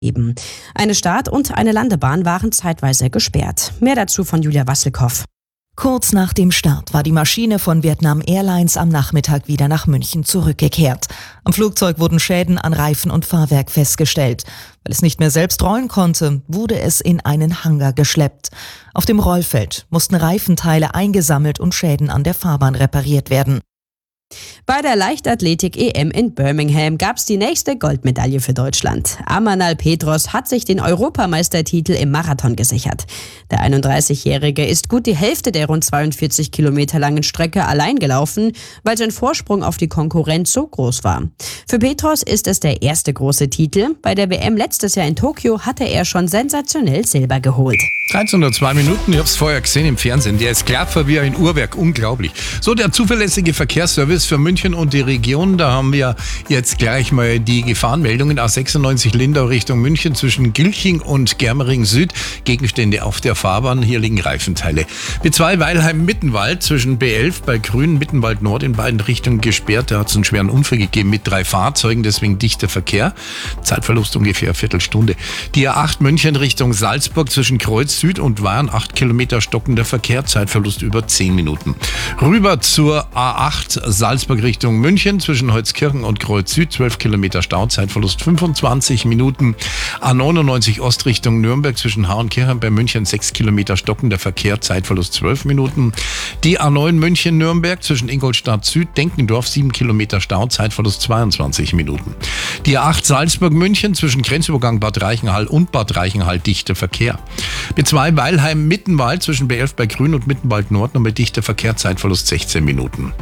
Eben. Eine Start- und eine Landebahn waren zeitweise gesperrt. Mehr dazu von Julia Wasselkow. Kurz nach dem Start war die Maschine von Vietnam Airlines am Nachmittag wieder nach München zurückgekehrt. Am Flugzeug wurden Schäden an Reifen und Fahrwerk festgestellt. Weil es nicht mehr selbst rollen konnte, wurde es in einen Hangar geschleppt. Auf dem Rollfeld mussten Reifenteile eingesammelt und Schäden an der Fahrbahn repariert werden. Bei der Leichtathletik-EM in Birmingham gab es die nächste Goldmedaille für Deutschland. Amanal Petros hat sich den Europameistertitel im Marathon gesichert. Der 31-Jährige ist gut die Hälfte der rund 42 Kilometer langen Strecke allein gelaufen, weil sein Vorsprung auf die Konkurrenz so groß war. Für Petros ist es der erste große Titel. Bei der WM letztes Jahr in Tokio hatte er schon sensationell Silber geholt. 13:02 Minuten, ich hab's vorher gesehen im Fernsehen, der ist klaffer wie ein Uhrwerk, unglaublich. So, der zuverlässige Verkehrsservice für München und die Region, da haben wir jetzt gleich mal die Gefahrenmeldungen. A96 Lindau Richtung München zwischen Gilching und Germering Süd, Gegenstände auf der Fahrbahn, hier liegen Reifenteile. B2 Weilheim-Mittenwald zwischen B11 bei Grün, Mittenwald Nord in beiden Richtungen gesperrt, da hat es einen schweren Unfall gegeben mit 3 Fahrzeugen, deswegen dichter Verkehr, Zeitverlust ungefähr eine Viertelstunde. Die A8 München Richtung Salzburg zwischen Kreuz Süd und Waren, 8 Kilometer stockender Verkehr, Zeitverlust über 10 Minuten. Rüber zur A8 Salzburg Richtung München zwischen Holzkirchen und Kreuz Süd, 12 Kilometer Stau, Zeitverlust 25 Minuten. A99 Ost Richtung Nürnberg zwischen Hauenkirchen bei München, 6 Kilometer stockender Verkehr, Zeitverlust 12 Minuten. Die A9 München Nürnberg zwischen Ingolstadt Süd, Denkendorf, 7 Kilometer Stau, Zeitverlust 22 Minuten. Die A8 Salzburg München zwischen Grenzübergang Bad Reichenhall und Bad Reichenhall, dichter Verkehr. B2 Weilheim Mittenwald zwischen B11 bei Grün und Mittenwald Nord noch mit dichter Verkehr, Zeitverlust 16 Minuten.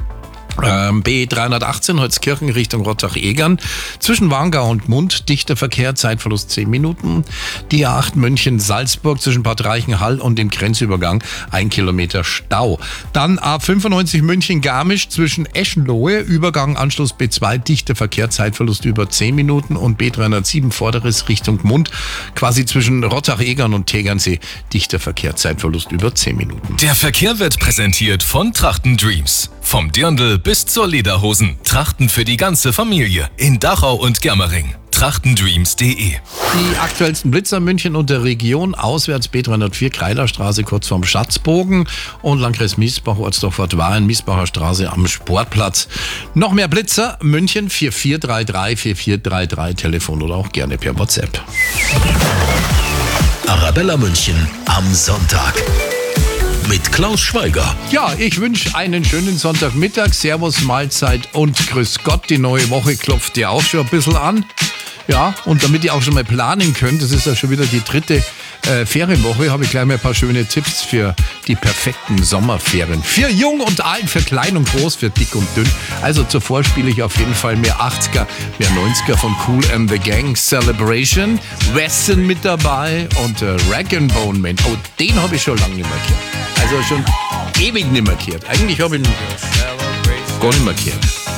B318 Holzkirchen Richtung Rottach-Egern zwischen Warngau und Mund, dichter Verkehr, Zeitverlust 10 Minuten. Die A8 München Salzburg zwischen Bad Reichenhall und dem Grenzübergang 1 Kilometer Stau. Dann A95 München Garmisch zwischen Eschenlohe, Übergang Anschluss B2, dichter Verkehr, Zeitverlust über 10 Minuten und B307 Vorderes Richtung Mund, quasi zwischen Rottach-Egern und Tegernsee, dichter Verkehr, Zeitverlust über 10 Minuten. Der Verkehr wird präsentiert von Trachten Dreams. Vom Dirndl bis zur Lederhosen. Trachten für die ganze Familie. In Dachau und Germering. trachtendreams.de. Die aktuellsten Blitzer München und der Region. Auswärts B304 Kreilerstraße kurz vorm Schatzbogen und Landkreis Miesbach, Ortsdorf Waren, Miesbacher Straße am Sportplatz. Noch mehr Blitzer, München 4433, Telefon oder auch gerne per WhatsApp. Arabella München am Sonntag. Mit Klaus Schweiger. Ja, ich wünsche einen schönen Sonntagmittag. Servus, Mahlzeit und grüß Gott. Die neue Woche klopft ja auch schon ein bisschen an. Ja, und damit ihr auch schon mal planen könnt, das ist ja schon wieder die dritte Ferienwoche, habe ich gleich mal ein paar schöne Tipps für die perfekten Sommerferien. Für jung und alt, für klein und groß, für dick und dünn. Also zuvor spiele ich auf jeden Fall mehr 80er, mehr 90er von Kool and the Gang, Celebration, Western mit dabei und Rag and Bone Man. Oh, den habe ich schon lange nicht mehr gehört. Also schon ewig nicht mehr gehört. Eigentlich habe ich ihn gar nicht mehr gehört.